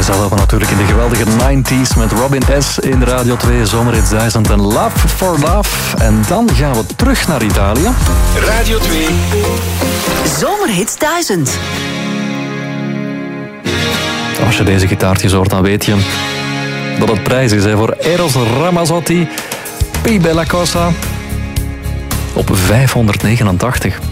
We zaten natuurlijk in de geweldige 90s met Robin S. in Radio 2 Zomerhits 1000 en Love for Love. En dan gaan we terug naar Italië. Radio 2 Zomerhits 1000. Als je deze gitaartjes hoort, dan weet je dat het prijs is voor Eros Ramazzotti, Pi Bella Cosa op 589.